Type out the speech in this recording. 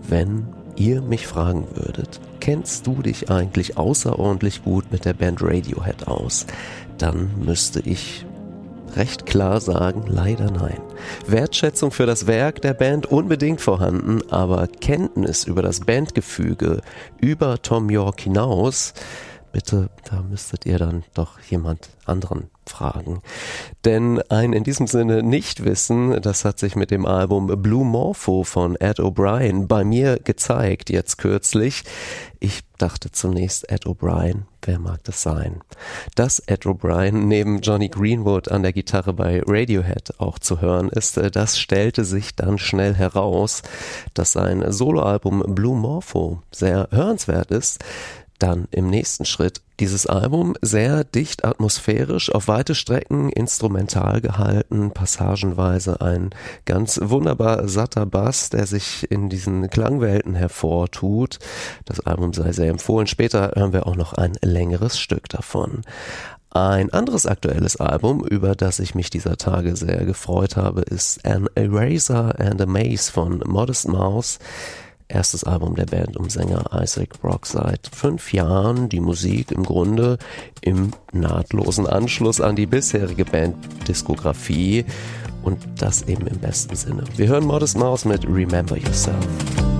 wenn ihr mich fragen würdet, kennst du dich eigentlich außerordentlich gut mit der Band Radiohead aus? Dann müsste ich recht klar sagen, leider nein. Wertschätzung für das Werk der Band unbedingt vorhanden, aber Kenntnis über das Bandgefüge, über Thom Yorke hinaus, bitte, da müsstet ihr dann doch jemand anderen fragen. Denn ein in diesem Sinne Nichtwissen, das hat sich mit dem Album Blue Morpho von Ed O'Brien bei mir gezeigt, jetzt kürzlich. Ich dachte zunächst, Ed O'Brien, wer mag das sein? Dass Ed O'Brien neben Johnny Greenwood an der Gitarre bei Radiohead auch zu hören ist, das stellte sich dann schnell heraus, dass sein Soloalbum Blue Morpho sehr hörenswert ist. Dann im nächsten Schritt dieses Album sehr dicht atmosphärisch, auf weite Strecken instrumental gehalten, passagenweise ein ganz wunderbar satter Bass, der sich in diesen Klangwelten hervortut. Das Album sei sehr empfohlen. Später hören wir auch noch ein längeres Stück davon. Ein anderes aktuelles Album, über das ich mich dieser Tage sehr gefreut habe, ist An Eraser and a Maze von Modest Mouse. Erstes Album der Band um Sänger Isaac Brock seit 5 Jahren. Die Musik im Grunde im nahtlosen Anschluss an die bisherige Banddiskografie und das eben im besten Sinne. Wir hören Modest Mouse mit Remember Yourself.